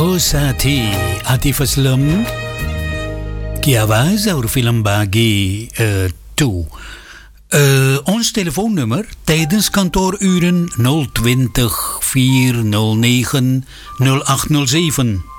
O Sati, Atif Aslam, Kiawaza or film bagi toe. Ons telefoonnummer tijdens kantooruren 020 409 0807.